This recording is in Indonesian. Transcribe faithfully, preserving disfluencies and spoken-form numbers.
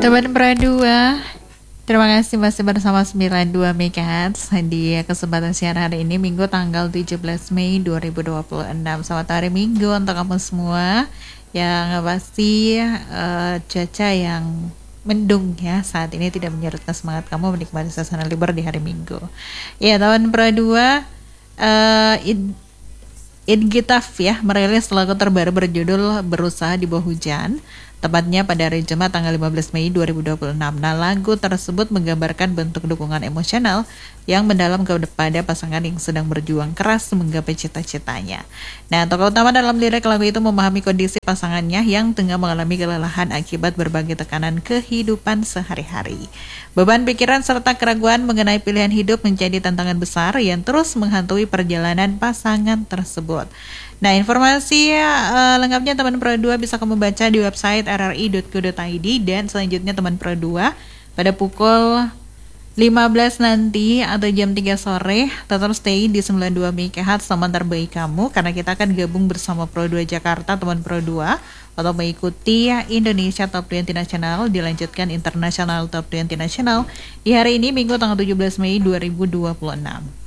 Teman Pradua, terima kasih masih bersama sembilan puluh dua MHz di kesempatan siaran hari ini Minggu tanggal tujuh belas Mei dua ribu dua puluh enam. Selamat hari Minggu untuk kamu semua. Yang pasti uh, cuaca yang mendung ya saat ini tidak menyurutkan semangat kamu menikmati suasana libur di hari Minggu. Ya, teman Pradua, uh, Ingitaf ya merilis lagu terbaru berjudul Berusaha di Bawah Hujan, tepatnya pada hari Jumat tanggal lima belas Mei dua ribu dua puluh enam. Nah, lagu tersebut menggambarkan bentuk dukungan emosional yang mendalam kepada pasangan yang sedang berjuang keras menggapai cita-citanya. Nah, tokoh utama dalam lirik lagu itu memahami kondisi pasangannya yang tengah mengalami kelelahan akibat berbagai tekanan kehidupan sehari-hari. Beban pikiran serta keraguan mengenai pilihan hidup menjadi tantangan besar yang terus menghantui perjalanan pasangan tersebut. Nah, informasi uh, lengkapnya teman Pro dua bisa kamu baca di website r r i dot co dot i d, dan selanjutnya teman Pro dua pada pukul lima belas nanti atau jam tiga sore tetap stay di sembilan puluh dua MHz teman terbaik kamu, karena kita akan gabung bersama Pro dua Jakarta teman Pro dua untuk mengikuti Indonesia Top dua puluh Nasional dilanjutkan Internasional Top dua puluh Nasional di hari ini Minggu tanggal tujuh belas Mei dua ribu dua puluh enam.